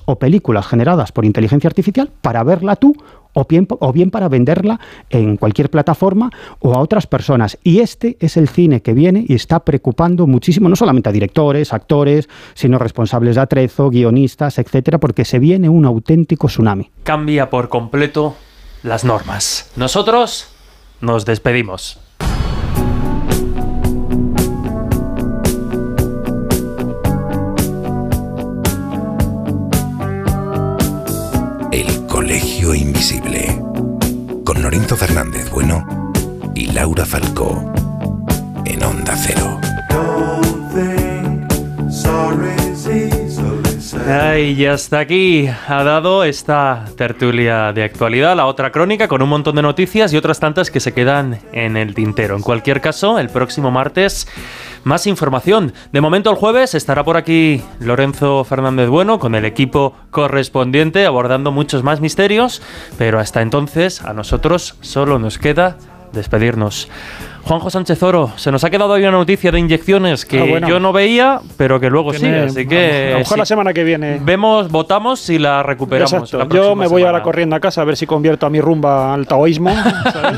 o películas generadas por inteligencia artificial para verla tú o bien para venderla en cualquier plataforma o a otras personas. Y este es el cine que viene y está preocupando muchísimo, no solamente a directores, actores, sino responsables de atrezo, guionistas, etcétera, porque se viene un auténtico tsunami. Cambia por completo las normas. Nosotros nos despedimos. El Colegio Invisible, con Lorenzo Fernández Bueno y Laura Falcó, en Onda Cero. Y hasta aquí ha dado esta tertulia de actualidad, la otra crónica con un montón de noticias y otras tantas que se quedan en el tintero. En cualquier caso, el próximo martes más información. De momento el jueves estará por aquí Lorenzo Fernández Bueno con el equipo correspondiente abordando muchos más misterios, pero hasta entonces a nosotros solo nos queda despedirnos. Juanjo Sánchez Oro, se nos ha quedado hoy una noticia de inyecciones que yo no veía, pero que luego sí, así que... A lo mejor la semana que viene. Votamos y la recuperamos. Exacto. Yo me voy ahora corriendo a casa a ver si convierto a mi rumba al taoísmo, ¿sabes?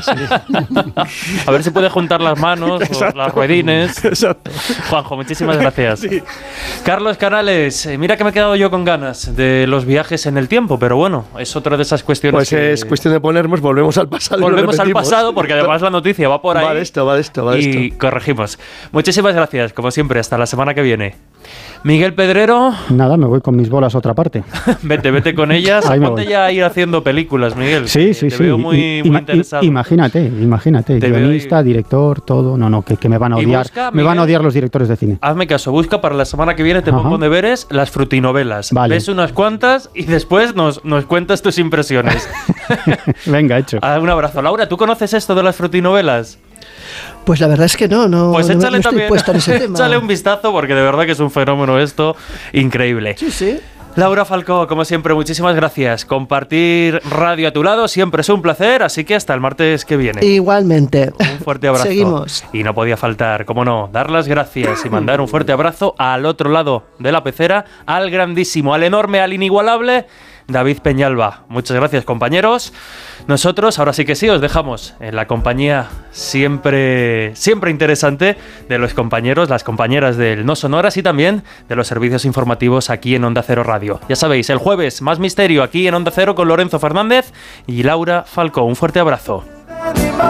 Sí. A ver si puede juntar las manos, o las ruedines. Exacto. Juanjo, muchísimas gracias. Sí. Carlos Canales, mira que me he quedado yo con ganas de los viajes en el tiempo, pero bueno, es otra de esas cuestiones. Pues es cuestión de ponernos, volvemos al pasado. Volvemos al pasado porque además la noticia va por ahí. Va de esto. Y corregimos. Muchísimas gracias, como siempre, hasta la semana que viene. Miguel Pedrero. Nada, me voy con mis bolas a otra parte. Vete con ellas. Ponte ya a ir haciendo películas, Miguel. Sí. Te veo muy interesado. Imagínate. Guionista, director, todo. No, que me van a odiar. Busca, me van a odiar los directores de cine. Hazme caso, busca para la semana que viene, te pongo deberes, las frutinovelas. Vale. Ves unas cuantas y después nos cuentas tus impresiones. Venga, hecho. Un abrazo. Laura, ¿tú conoces esto de las frutinovelas? Pues la verdad es que no pues échale no estoy también, puesta en ese tema. Échale un vistazo porque de verdad que es un fenómeno esto increíble. Sí. Laura Falcó, como siempre, muchísimas gracias. Compartir radio a tu lado siempre es un placer, así que hasta el martes que viene. Igualmente. Un fuerte abrazo. Seguimos. Y no podía faltar, cómo no, dar las gracias y mandar un fuerte abrazo al otro lado de la pecera, al grandísimo, al enorme, al inigualable David Peñalba. Muchas gracias, compañeros. Nosotros, ahora sí que sí, os dejamos en la compañía siempre interesante de los compañeros, las compañeras del No Sonoras y también de los servicios informativos aquí en Onda Cero Radio. Ya sabéis, el jueves más misterio aquí en Onda Cero con Lorenzo Fernández y Laura Falcó. Un fuerte abrazo.